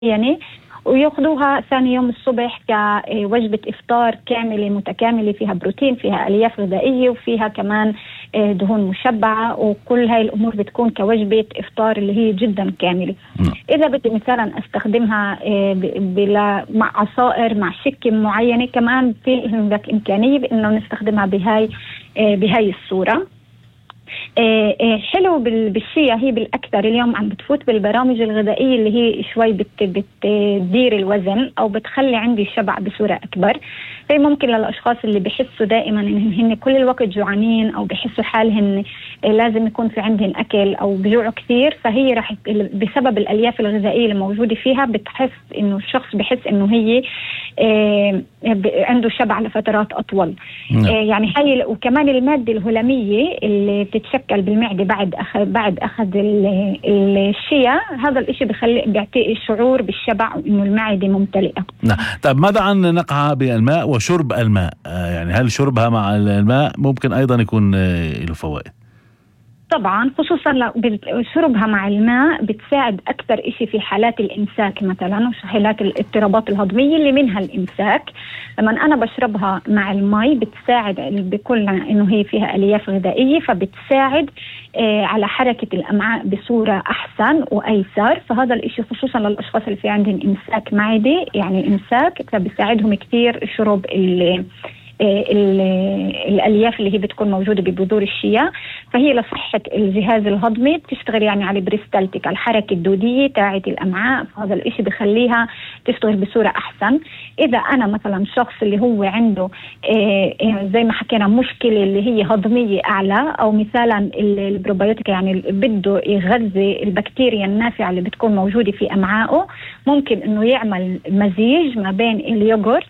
معينة ويأخذوها ثاني يوم الصبح كوجبة إفطار كاملة متكاملة، فيها بروتين، فيها ألياف غذائية، وفيها كمان دهون مشبعة، وكل هاي الأمور بتكون كوجبة إفطار اللي هي جدا كاملة. إذا بدي مثلا أستخدمها مع عصائر مع شكة معينة، كمان في عندك إمكانية بأنه نستخدمها بهاي الصورة. حلو بالشيا، هي بالأكثر اليوم عم بتفوت بالبرامج الغذائية اللي هي شوي بتدير الوزن أو بتخلي عندي شبع بصورة أكبر. فهي ممكن للأشخاص اللي بحسوا دائما إنهم كل الوقت جوعانين أو بحسوا حالهم لازم يكون في عندهم أكل أو بجوعوا كثير، فهي راح بسبب الألياف الغذائية اللي موجودة فيها بتحس إنه الشخص بحس إنه هي عنده شبع لفترات أطول. يعني هي وكمان المادة الهلامية اللي بتتشكل بالمعدة بعد أخذ الشيا، هذا الإشي بيعطي شعور بالشبع وإنه المعدة ممتلئة. نعم. طيب ماذا عن نقعها بالماء وشرب الماء؟ يعني هل شربها مع الماء ممكن أيضا يكون له فوائد؟ طبعا، خصوصا شربها مع الماء بتساعد أكثر إشي في حالات الإمساك مثلا وحالات الاضطرابات الهضمية اللي منها الإمساك. لما أنا بشربها مع المي بتساعد بكل إنه هي فيها ألياف غذائية، فبتساعد على حركة الأمعاء بصورة أحسن وأيسر. فهذا الإشي خصوصا للأشخاص اللي في عندهم إمساك معدي، يعني إمساك، فبيساعدهم كتير شرب الألياف اللي هي بتكون موجودة ببذور الشيا. فهي لصحة الجهاز الهضمي بتشتغل يعني على بريستالتيك، الحركة الدودية تاعت الأمعاء، فهذا الإشي بخليها تشتغل بصورة أحسن. إذا أنا مثلا شخص اللي هو عنده زي ما حكينا مشكلة اللي هي هضمية أعلى، أو مثلا البروبيوتيك يعني بده يغذي البكتيريا النافعة اللي بتكون موجودة في أمعائه، ممكن إنه يعمل مزيج ما بين اليوغورت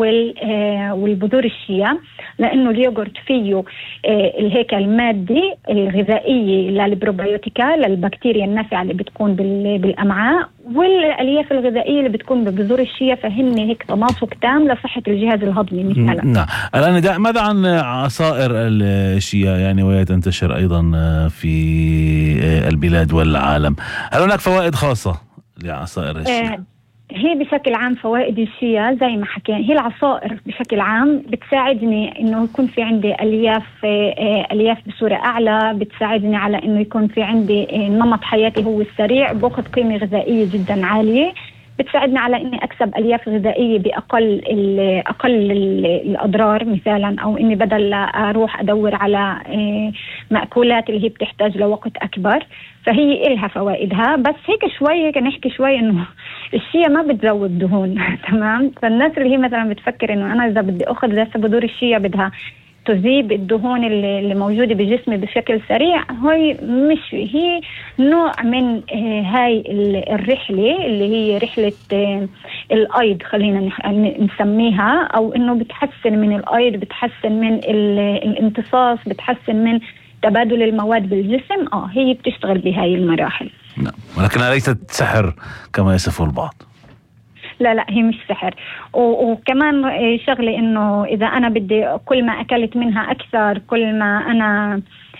والبذور الشيا، لأنه اليوغورت فيه الهيكل المادي الغذائية للبروبيوتيكا للبكتيريا النافعة اللي بتكون بالأمعاء، والألياف الغذائية اللي بتكون ببذور الشيا، فهن هيك تناسق تام لصحة الجهاز الهضمي مثلا. نعم. الآن ماذا عن عصائر الشيا يعني وهي تنتشر أيضا في البلاد والعالم؟ هل هناك فوائد خاصة لعصائر الشيا؟ هي بشكل عام فوائد الشيا زي ما حكينا، هي العصائر بشكل عام بتساعدني انه يكون في عندي الياف بصورة اعلى، بتساعدني على انه يكون في عندي نمط حياتي هو السريع، باخذ قيمة غذائية جدا عالية، بتساعدني على اني اكسب الياف غذائية باقل الاضرار مثلا، او اني بدل اروح ادور على مأكولات اللي هي بتحتاج لوقت اكبر. فهي إلها فوائدها، بس هيك شوي هيك نحكي شوي انه الشيا ما بتزود دهون تمام. فالناس اللي هي مثلا بتفكر انه انا اذا بدي اخذ بذور الشيا بدها تذيب الدهون اللي موجودة بجسمي بشكل سريع، هي نوع من هاي الرحلة اللي هي رحلة الأيض خلينا نسميها، أو إنه بتحسن من الأيض، بتحسن من الامتصاص، بتحسن من تبادل المواد بالجسم. هي بتشتغل بهاي المراحل. نعم، ولكنها ليست سحر كما يصفه البعض. لا هي مش سحر. وكمان شغلة انه اذا انا بدي كل ما اكلت منها اكثر كل ما انا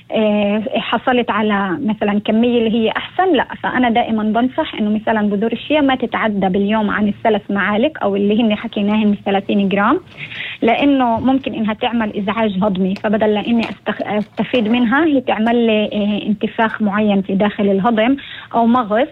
حصلت على مثلا كمية اللي هي احسن، لا. فانا دائما بنصح انه مثلا بذور الشيا ما تتعدى باليوم عن 3 معالق او اللي هن حكيناهن 30 جرام، لانه ممكن انها تعمل ازعاج هضمي. فبدل اني استفيد منها هي تعمل لي انتفاخ معين في داخل الهضم او مغص.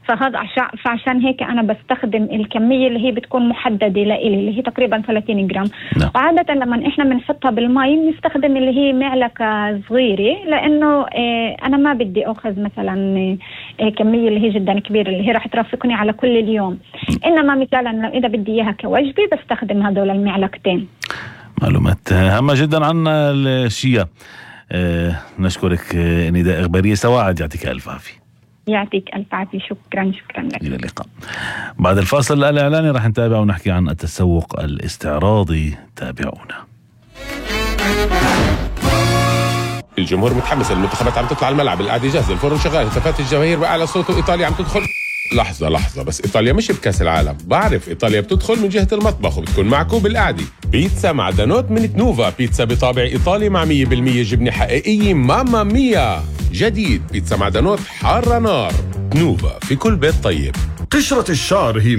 فعشان هيك أنا بستخدم الكمية اللي هي بتكون محددة لإلي اللي هي تقريبا 30 جرام. وعادة لما إحنا بنحطها بالماء نستخدم اللي هي معلقة صغيرة، لأنه أنا ما بدي أخذ مثلا كمية اللي هي جدا كبيرة اللي هي راح ترافقني على كل اليوم. إنما مثلا إذا بدي إياها كوجبة بستخدم هذول المعلقتين. معلومات هامة جدا عن الشيا. نشكرك نداء إخبارية سواعد، يعطيك ألف عافية. يعطيك ألف عافية. شكرا لك. إلى اللقاء. بعد الفاصل الإعلاني راح نتابع ونحكي عن التسوق الاستعراضي. تابعونا. الجمهور متحمس، المنتخبات عم تطلع الملعب، القعدة جاهزة، الفرن شغال، هتافات الجماهير بأعلى صوت، وإيطاليا عم تدخل. لحظة بس، إيطاليا مش بكأس العالم. بعرف إيطاليا بتدخل من جهة المطبخ وبتكون معكم بالقعدة. بيتزا مع دانوت من تنوفا، بيتزا بطابع إيطالي مع 100% جبنة حقيقية. ماما ميا. جديد بيتزا مع دانوت حارة نار. تنوفا، في كل بيت طيب. قشرة الشعر هي